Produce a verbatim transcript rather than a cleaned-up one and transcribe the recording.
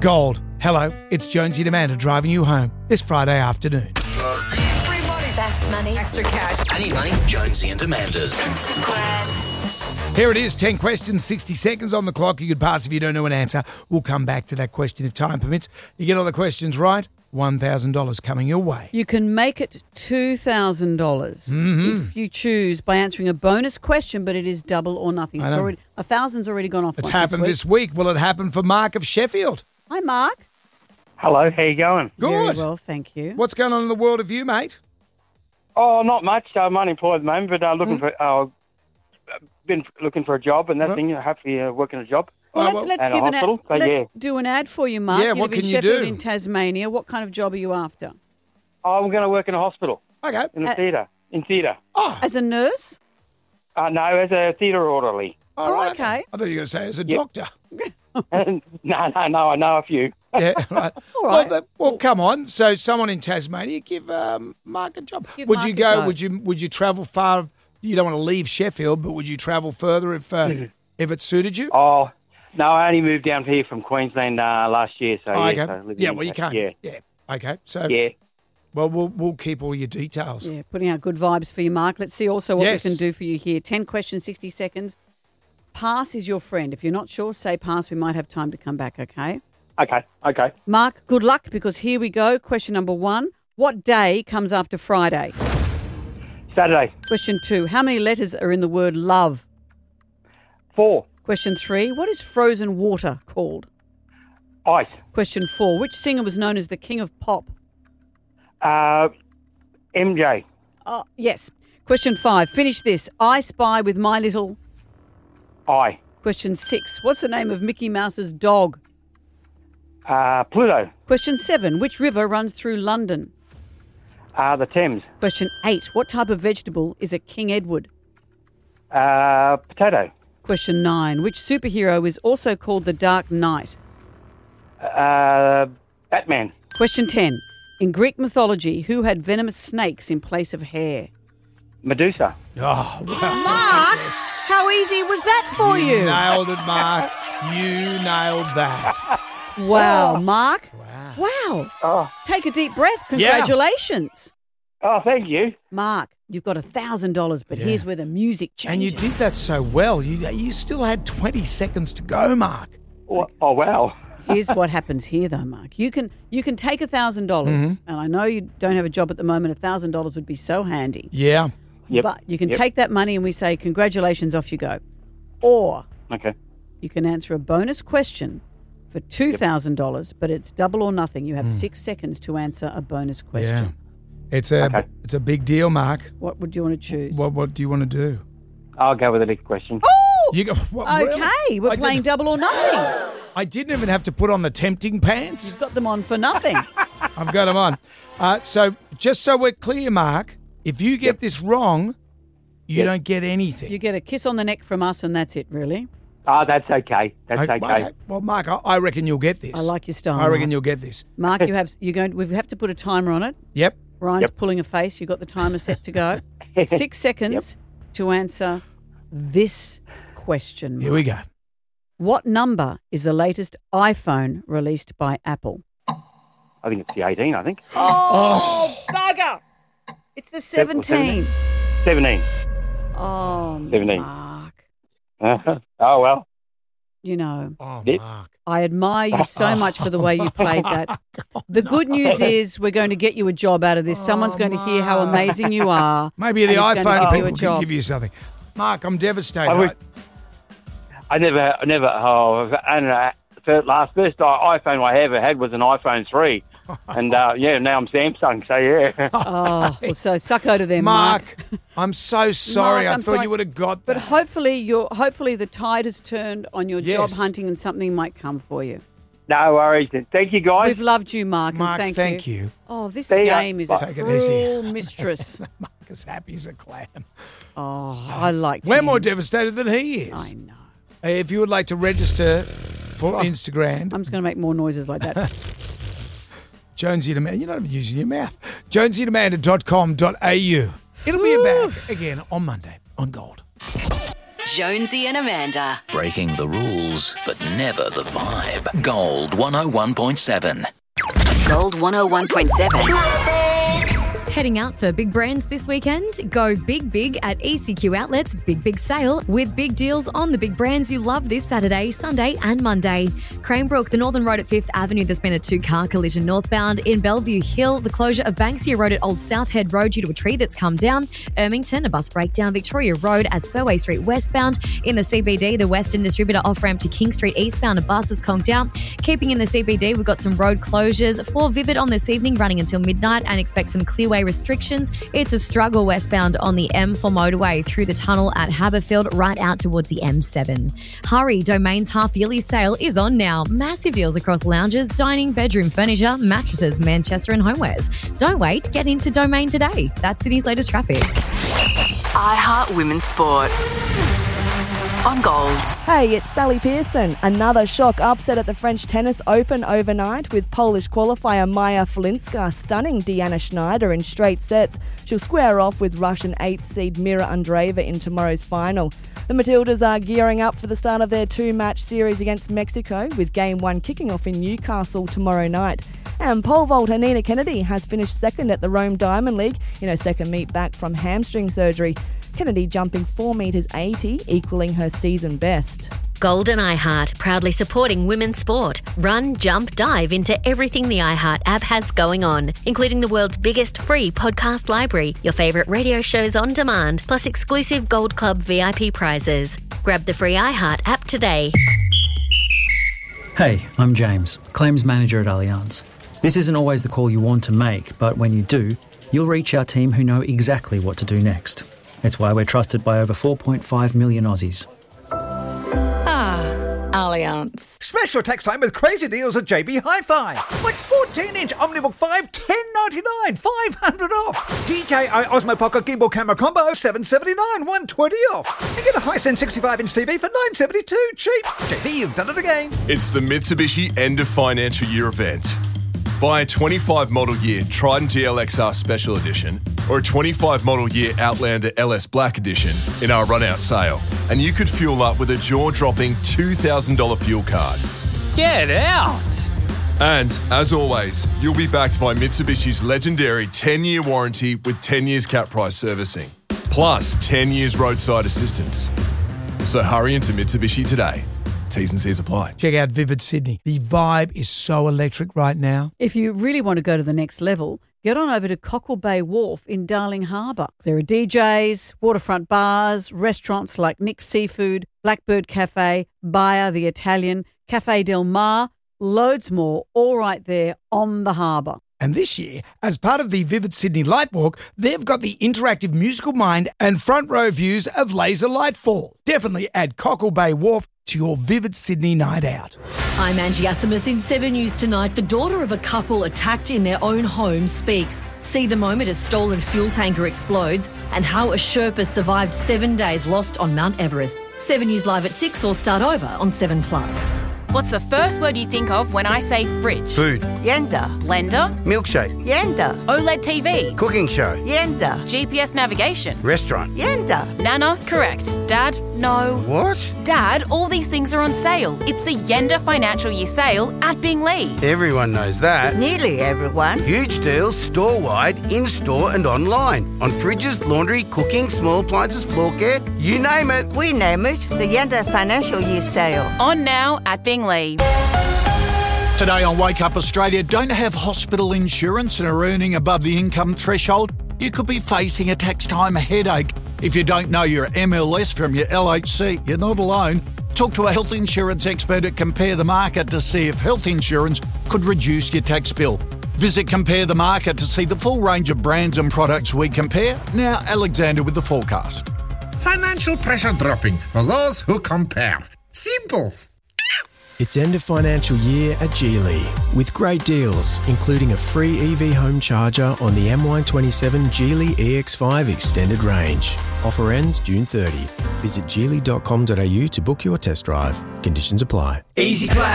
Gold. Hello, it's Jonesy and Amanda driving you home this Friday afternoon. Free money. Fast money. Extra cash. I need money. Jonesy and Amanda's. Here it is, ten questions, sixty seconds on the clock. You could pass if you don't know an answer. We'll come back to that question if time permits. You get all the questions right, one thousand dollars coming your way. You can make it two thousand dollars Mm-hmm. if you choose by answering a bonus question, but it is double or nothing. I It's know. already a thousand's already gone off. It's once happened this this week. Will it happen for Mark of Sheffield? week. Hi, Mark. Hello, how you going? Good. Very well, thank you. What's going on in the world of you, mate? Oh, not much. I'm unemployed at the moment, but uh, looking Hmm? for. Uh, been looking for a job and that Right. thing. Hopefully, uh, working a job. Well, Oh, let's well- let's And a give an ad, hospital, so let's yeah. do an ad for you, Mark. Yeah, you what live in can you Sheffield do? in Tasmania. What kind of job are you after? I'm going to work in a hospital, Okay. in the Uh, theatre, in theatre. Oh, As a nurse? Uh, no, as a theatre orderly. all Oh, right. okay. I thought you were going to say as a Yep. doctor. no, no, no. I know a few. Yeah, right. All Well, right. that, well, come on. So, someone in Tasmania, give um, Mark a job. Give would Mark you a go? go. Would you? Would you travel far? You don't want to leave Sheffield, but would you travel further if uh, if it suited you? Oh, no, I only moved down here from Queensland uh, last year. So Oh, yeah, okay. so living Yeah, in- well, you can't. Yeah, Yeah. Okay. So, yeah. well, we'll we'll keep all your details. Yeah, putting out good vibes for you, Mark. Let's see also what Yes. we can do for you here. ten questions, sixty seconds. Pass is your friend. If you're not sure, say pass. We might have time to come back, okay? Okay, okay. Mark, good luck because here we go. Question number one. What day comes after Friday? Saturday, Question two. How many letters are in the word love? four. Question three. What is frozen water called? Ice. Question four. Which singer was known as the king of pop? Uh, M J. Oh, yes. Question five. Finish this. I spy with my little... I. Question six. What's the name of Mickey Mouse's dog? Uh, Pluto. Question seven. Which river runs through London? Uh, the Thames. Question eight. What type of vegetable is a King Edward? Uh, potato. Question nine. Which superhero is also called the Dark Knight? Uh, Batman. Question ten. In Greek mythology, who had venomous snakes in place of hair? Medusa. Oh, well, Mark, how easy was that for you? nailed it, Mark. You nailed that. Wow, Mark. Wow. Wow. Oh, Take a deep breath. Yeah. Congratulations. oh, thank you. Mark, you've got one thousand dollars, but Yeah. here's where the music changes. And you did that so well. You you still had twenty seconds to go, Mark. Oh, oh wow. Here's what happens here, though, Mark. You can you can take one thousand dollars, Mm-hmm. and I know you don't have a job at the moment. one thousand dollars would be so handy. Yeah. Yep. But you can Yep. take that money and we say, congratulations, off you go. Or Okay. you can answer a bonus question for two thousand dollars, but it's double or nothing. You have six seconds to answer a bonus Yeah. question. It's a Okay. it's a big deal, Mark. What would you want to choose? What what do you want to do? I'll go with the next question. Oh! You go, what, Okay, really? we're I playing didn't- double or nothing. I didn't even have to put on the tempting pants. You've got them on for nothing. I've got them on. Uh, so just so we're clear, Mark, if you get this wrong, you Yep. don't get anything. You get a kiss on the neck from us and that's it, really. Ah, that's okay. That's Okay, okay. Well, Mark, I, I reckon you'll get this. I like your style, I reckon Mark. you'll get this. Mark, you have you're going. We have to put a timer on it. Yep. Ryan's Yep. pulling a face. You've got the timer set to go. Six seconds to answer this question. Here we go. What number is the latest iPhone released by Apple? I think it's the eighteen, I think. Oh, bugger! It's the Seven- seventeen. seventeen. Oh, Seventeen. Mark. oh, well. You know, Oh, Yep. Mark. I admire you so much for the way you played that. The good news is we're going to get you a job out of this. Someone's going to hear how amazing you are. Maybe the and he's going to iPhone give you a people can job. give you something. Mark, I'm devastated. I would- I- I never, I never, oh, and uh, the last first i- iPhone I ever had was an iPhone three. And, uh, yeah, now I'm Samsung, so yeah. Oh, well, so sucko to them, Mark, Mark. I'm so sorry. Mark, I I'm thought sorry. you would have got But that. hopefully, you're, hopefully the tide has turned on your job Yes. hunting and something might come for you. No worries. Thank you, guys. We've loved you, Mark, Mark, and thank, thank you. Oh, this See ya. game is Bye. a Take it easy. cruel mistress. Mark is happy as a clam. Oh, I like We're him. more devastated than he is. I know. If you would like to register for Instagram, I'm just going to make more noises like that. Jonesy and Amanda, you're not even using your mouth. jonesy and amanda dot com dot a u. It'll be back again on Monday on Gold. Jonesy and Amanda. Breaking the rules, but never the vibe. Gold one oh one point seven. Gold one oh one point seven. Heading out for big brands this weekend? Go big, big at E C Q Outlets Big Big Sale with big deals on the big brands you love this Saturday, Sunday and Monday. Cranebrook, the Northern Road at Fifth Avenue, there's been a two-car collision northbound. In Bellevue Hill, the closure of Banksia Road at Old South Head Road due to a tree that's come down. Ermington, a bus breakdown. Victoria Road at Spurway Street westbound. In the C B D, the Western Distributor off-ramp to King Street eastbound, a bus is conked out. Keeping in the C B D, we've got some road closures for Vivid on this evening, running until midnight, and expect some clearway restrictions. It's a struggle westbound on the M four motorway through the tunnel at Haberfield right out towards the M seven. Hurry, Domain's half-yearly sale is on now. Massive deals across lounges, dining, bedroom furniture, mattresses, Manchester and homewares. Don't wait, get into Domain today. That's Sydney's latest traffic. iHeart Women's Sport. On Gold. Hey, it's Sally Pearson. Another shock upset at the French Tennis Open overnight with Polish qualifier Maja Flinska stunning Deanna Schneider in straight sets. She'll square off with Russian eighth seed Mira Andreeva in tomorrow's final. The Matildas are gearing up for the start of their two-match series against Mexico, with game one kicking off in Newcastle tomorrow night. And pole vaulter Nina Kennedy has finished second at the Rome Diamond League in her second meet back from hamstring surgery. Kennedy jumping four metres eighty, equalling her season best. Gold and iHeart, proudly supporting women's sport. Run, jump, dive into everything the iHeart app has going on, including the world's biggest free podcast library, your favourite radio shows on demand, plus exclusive Gold Club V I P prizes. Grab the free iHeart app today. Hey, I'm James, Claims Manager at Allianz. This isn't always the call you want to make, but when you do, you'll reach our team who know exactly what to do next. It's why we're trusted by over four point five million Aussies. Ah, Allianz. Special tax time with crazy deals at J B Hi-Fi. Like fourteen inch Omnibook five, ten ninety-nine, five hundred off. D J I Osmo Pocket Gimbal Camera Combo, seven seventy-nine, one twenty off. And get a Hisense sixty-five inch T V for nine seventy-two, cheap. J B, you've done it again. It's the Mitsubishi End of Financial Year event. Buy a twenty-five model year Triton G L X R Special Edition or a twenty-five model year Outlander L S Black Edition in our run-out sale, and you could fuel up with a jaw-dropping two thousand dollars fuel card. Get out! And, as always, you'll be backed by Mitsubishi's legendary ten-year warranty with ten years cap price servicing, plus ten years roadside assistance. So hurry into Mitsubishi today. T's and C's apply. Check out Vivid Sydney. The vibe is so electric right now. If you really want to go to the next level, get on over to Cockle Bay Wharf in Darling Harbour. There are D Js, waterfront bars, restaurants like Nick's Seafood, Blackbird Cafe, Baia the Italian, Cafe Del Mar, loads more, all right there on the harbour. And this year, as part of the Vivid Sydney Light Walk, they've got the interactive musical mind and front row views of laser lightfall. Definitely add Cockle Bay Wharf to your Vivid Sydney night out. I'm Angie Asimus in seven News Tonight. The daughter of a couple attacked in their own home speaks. See the moment a stolen fuel tanker explodes and how a Sherpa survived seven days lost on Mount Everest. seven News Live at six or start over on seven plus. What's the first word you think of when I say fridge? Food. Yenda. Blender. Milkshake. Yenda. OLED T V. Cooking show. Yenda. G P S navigation. Restaurant. Yenda. Nana, correct. Dad, no. What? Dad, all these things are on sale. It's the Yenda Financial Year Sale at Binglee. Everyone knows that. Nearly everyone. Huge deals store-wide, in-store and online. On fridges, laundry, cooking, small appliances, floor care, you name it. We name it the Yenda Financial Year Sale. On now at Binglee. Today on Wake Up Australia, don't have hospital insurance and are earning above the income threshold? You could be facing a tax time headache. If you don't know your M L S from your L H C, you're not alone. Talk to a health insurance expert at Compare the Market to see if health insurance could reduce your tax bill. Visit Compare the Market to see the full range of brands and products we compare. Now, Alexander with the forecast. Financial pressure dropping for those who compare. Simples. It's end of financial year at Geely with great deals, including a free E V home charger on the M Y twenty-seven Geely E X five extended range. Offer ends June thirtieth. Visit geely dot com dot a u to book your test drive. Conditions apply. Easy play.